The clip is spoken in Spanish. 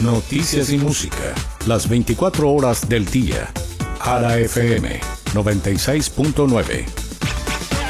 Noticias y música, las 24 horas del día. Jara FM 96.9.